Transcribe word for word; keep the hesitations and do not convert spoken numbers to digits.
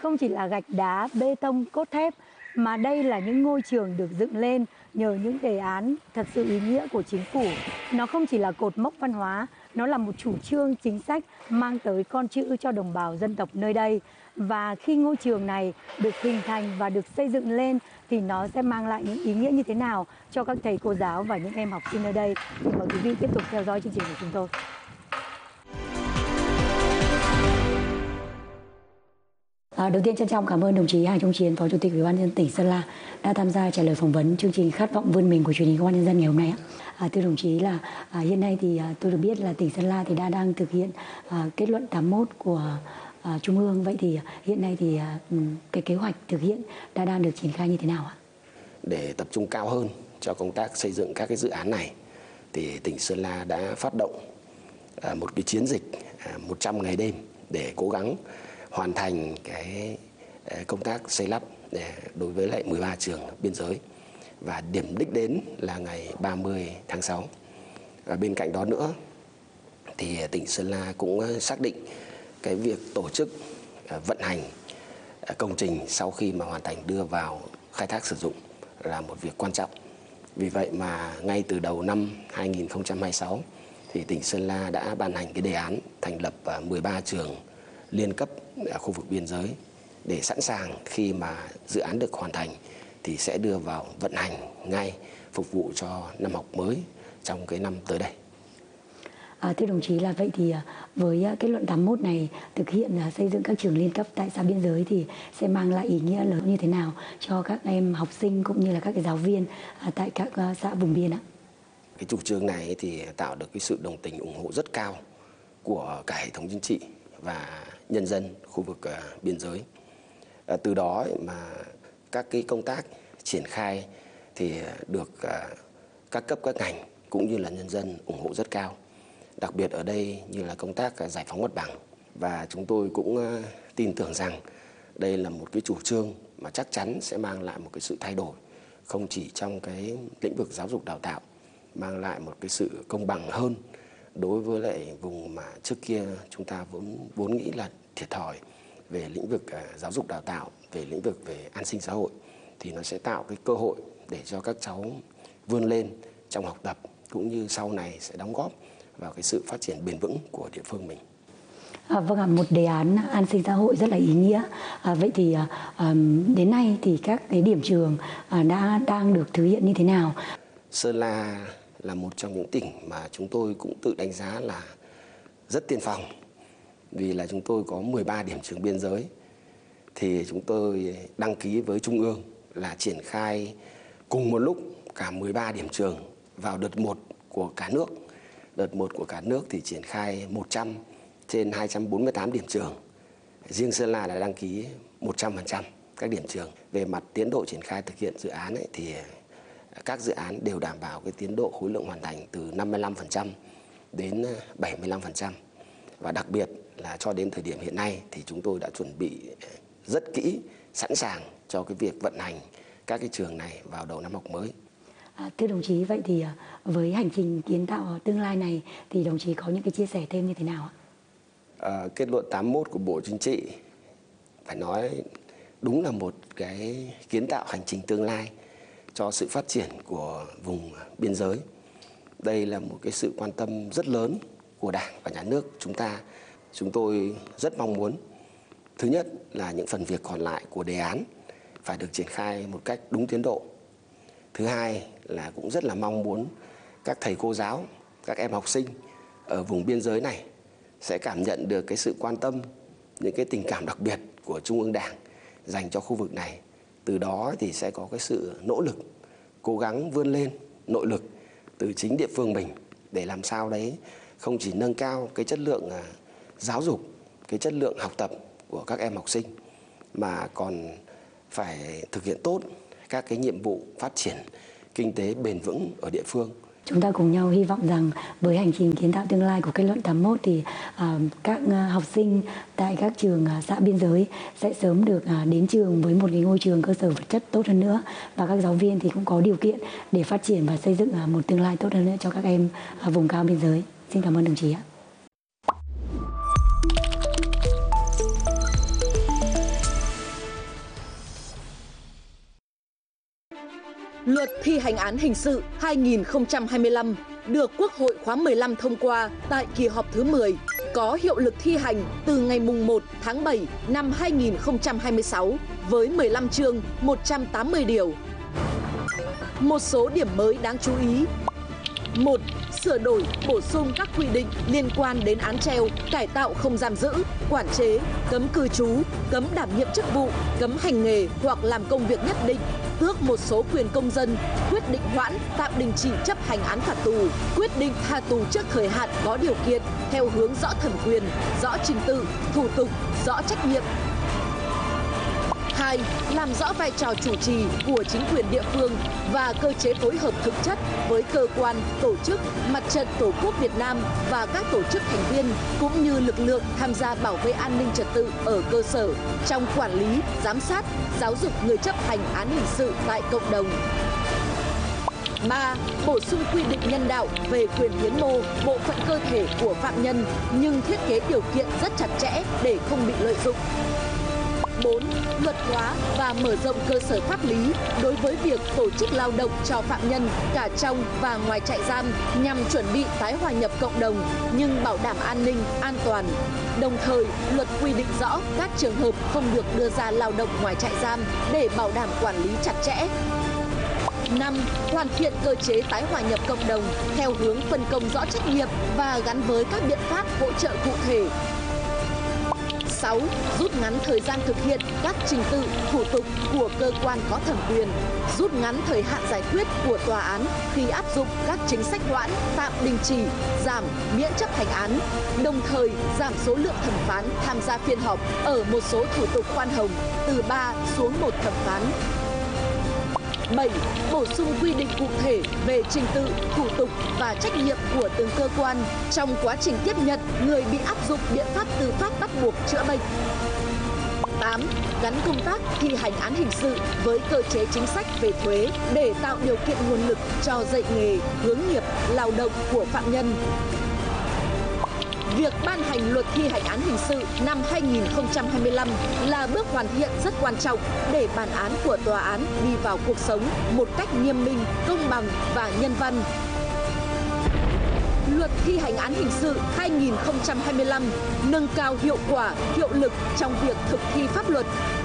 không chỉ là gạch đá, bê tông, cốt thép, mà đây là những ngôi trường được dựng lên nhờ những đề án thật sự ý nghĩa của chính phủ. Nó không chỉ là cột mốc văn hóa, nó là một chủ trương chính sách mang tới con chữ cho đồng bào dân tộc nơi đây. Và khi ngôi trường này được hình thành và được xây dựng lên thì nó sẽ mang lại những ý nghĩa như thế nào cho các thầy cô giáo và những em học sinh nơi đây. Thì mời quý vị tiếp tục theo dõi chương trình của chúng tôi. À, đầu tiên trân trọng cảm ơn đồng chí Hà Trung Chiến, Phó Chủ tịch Ủy ban nhân dân tỉnh Sơn La đã tham gia trả lời phỏng vấn chương trình Khát vọng vươn mình của truyền hình Công an Nhân dân ngày hôm nay. À, thưa đồng chí là à, hiện nay thì à, tôi được biết là tỉnh Sơn La thì đã đang thực hiện à, kết luận tám mươi mốt của à, Trung ương. Vậy thì hiện nay thì à, cái kế hoạch thực hiện đã đang được triển khai như thế nào ạ? Để tập trung cao hơn cho công tác xây dựng các cái dự án này thì tỉnh Sơn La đã phát động à, một cái chiến dịch à, một trăm ngày đêm để cố gắng hoàn thành cái công tác xây lắp đối với lại mười ba trường biên giới, và điểm đích đến là ngày ba mươi tháng sáu. Và bên cạnh đó nữa thì tỉnh Sơn La cũng xác định cái việc tổ chức vận hành công trình sau khi mà hoàn thành đưa vào khai thác sử dụng là một việc quan trọng. Vì vậy mà ngay từ đầu năm hai nghìn không trăm hai mươi sáu thì tỉnh Sơn La đã ban hành cái đề án thành lập mười ba trường liên cấp ở khu vực biên giới để sẵn sàng khi mà dự án được hoàn thành thì sẽ đưa vào vận hành ngay, phục vụ cho năm học mới trong cái năm tới đây. À, thưa đồng chí là vậy thì với kết luận tám mươi mốt này thực hiện xây dựng các trường liên cấp tại xã biên giới thì sẽ mang lại ý nghĩa lớn như thế nào cho các em học sinh cũng như là các cái giáo viên tại các xã vùng biên ạ? Cái chủ trương này thì tạo được cái sự đồng tình ủng hộ rất cao của cả hệ thống chính trị và nhân dân khu vực uh, biên giới. Uh, từ đó mà các cái công tác triển khai thì được uh, các cấp các ngành cũng như là nhân dân ủng hộ rất cao. Đặc biệt ở đây như là công tác uh, giải phóng mặt bằng, và chúng tôi cũng uh, tin tưởng rằng đây là một cái chủ trương mà chắc chắn sẽ mang lại một cái sự thay đổi không chỉ trong cái lĩnh vực giáo dục đào tạo, mang lại một cái sự công bằng hơn đối với lại vùng mà trước kia chúng ta vốn vốn nghĩ là thiệt thòi về lĩnh vực uh, giáo dục đào tạo, về lĩnh vực về an sinh xã hội, thì nó sẽ tạo cái cơ hội để cho các cháu vươn lên trong học tập cũng như sau này sẽ đóng góp vào cái sự phát triển bền vững của địa phương mình. À, vâng ạ, một đề án an sinh xã hội rất là ý nghĩa. À, vậy thì à, đến nay thì các cái điểm trường à, đã đang được thực hiện như thế nào? Sơn La là một trong những tỉnh mà chúng tôi cũng tự đánh giá là rất tiên phong, vì là chúng tôi có mười ba điểm trường biên giới, thì chúng tôi đăng ký với Trung ương là triển khai cùng một lúc cả mười ba điểm trường vào đợt một của cả nước. Đợt một của cả nước thì triển khai một trăm trên hai trăm bốn mươi tám điểm trường. Riêng Sơn La đã đăng ký một trăm phần trăm các điểm trường. Về mặt tiến độ triển khai thực hiện dự án ấy, thì các dự án đều đảm bảo cái tiến độ khối lượng hoàn thành từ năm mươi lăm phần trăm đến bảy mươi lăm phần trăm. Và đặc biệt là cho đến thời điểm hiện nay thì chúng tôi đã chuẩn bị rất kỹ, sẵn sàng cho cái việc vận hành các cái trường này vào đầu năm học mới. À, thưa đồng chí, vậy thì với hành trình kiến tạo tương lai này thì đồng chí có những cái chia sẻ thêm như thế nào ạ? À, kết luận tám mươi mốt của Bộ Chính trị phải nói đúng là một cái kiến tạo hành trình tương lai cho sự phát triển của vùng biên giới. Đây là một cái sự quan tâm rất lớn của Đảng và Nhà nước chúng ta. Chúng tôi rất mong muốn, thứ nhất là những phần việc còn lại của đề án phải được triển khai một cách đúng tiến độ. Thứ hai là cũng rất là mong muốn các thầy cô giáo, các em học sinh ở vùng biên giới này sẽ cảm nhận được cái sự quan tâm, những cái tình cảm đặc biệt của Trung ương Đảng dành cho khu vực này. Từ đó thì sẽ có cái sự nỗ lực, cố gắng vươn lên, nội lực từ chính địa phương mình để làm sao đấy không chỉ nâng cao cái chất lượng giáo dục, cái chất lượng học tập của các em học sinh, mà còn phải thực hiện tốt các cái nhiệm vụ phát triển kinh tế bền vững ở địa phương. Chúng ta cùng nhau hy vọng rằng với hành trình kiến tạo tương lai của kết luận tám mươi mốt thì à, các à, học sinh tại các trường à, xã biên giới sẽ sớm được à, đến trường với một cái ngôi trường cơ sở vật chất tốt hơn nữa, và các giáo viên thì cũng có điều kiện để phát triển và xây dựng à, một tương lai tốt hơn nữa cho các em à, vùng cao biên giới. Xin cảm ơn đồng chí ạ. Luật thi hành án hình sự hai nghìn không trăm hai mươi lăm được Quốc hội khóa mười lăm thông qua tại kỳ họp thứ mười, có hiệu lực thi hành từ ngày mùng một tháng bảy năm hai nghìn không trăm hai mươi sáu với mười lăm chương, một trăm tám mươi điều. Một số điểm mới đáng chú ý. một. Sửa đổi, bổ sung các quy định liên quan đến án treo, cải tạo không giam giữ, quản chế, cấm cư trú, cấm đảm nhiệm chức vụ, cấm hành nghề hoặc làm công việc nhất định, tước một số quyền công dân, quyết định hoãn, tạm đình chỉ chấp hành án phạt tù, quyết định tha tù trước thời hạn có điều kiện, theo hướng rõ thẩm quyền, rõ trình tự, thủ tục, rõ trách nhiệm. hai. Làm rõ vai trò chủ trì của chính quyền địa phương và cơ chế phối hợp thực chất với cơ quan, tổ chức, Mặt trận Tổ quốc Việt Nam và các tổ chức thành viên, cũng như lực lượng tham gia bảo vệ an ninh trật tự ở cơ sở trong quản lý, giám sát, giáo dục người chấp hành án hình sự tại cộng đồng. ba. Bổ sung quy định nhân đạo về quyền hiến mô, bộ phận cơ thể của phạm nhân, nhưng thiết kế điều kiện rất chặt chẽ để không bị lợi dụng. bốn. Luật hóa và mở rộng cơ sở pháp lý đối với việc tổ chức lao động cho phạm nhân cả trong và ngoài trại giam nhằm chuẩn bị tái hòa nhập cộng đồng nhưng bảo đảm an ninh, an toàn. Đồng thời, luật quy định rõ các trường hợp không được đưa ra lao động ngoài trại giam để bảo đảm quản lý chặt chẽ. năm. Hoàn thiện cơ chế tái hòa nhập cộng đồng theo hướng phân công rõ trách nhiệm và gắn với các biện pháp hỗ trợ cụ thể. sáu. Rút ngắn thời gian thực hiện các trình tự, thủ tục của cơ quan có thẩm quyền, rút ngắn thời hạn giải quyết của tòa án khi áp dụng các chính sách hoãn, tạm đình chỉ, giảm, miễn chấp hành án, đồng thời giảm số lượng thẩm phán tham gia phiên họp ở một số thủ tục khoan hồng từ ba xuống một thẩm phán. bảy. Bổ sung quy định cụ thể về trình tự, thủ tục và trách nhiệm của từng cơ quan trong quá trình tiếp nhận người bị áp dụng biện pháp tư pháp bắt buộc chữa bệnh. tám. Gắn công tác thi hành án hình sự với cơ chế chính sách về thuế để tạo điều kiện nguồn lực cho dạy nghề, hướng nghiệp, lao động của phạm nhân. Việc ban hành luật thi hành án hình sự năm hai nghìn không trăm hai mươi lăm là bước hoàn thiện rất quan trọng để bản án của tòa án đi vào cuộc sống một cách nghiêm minh, công bằng và nhân văn. Luật thi hành án hình sự hai nghìn không trăm hai mươi lăm nâng cao hiệu quả, hiệu lực trong việc thực thi pháp luật,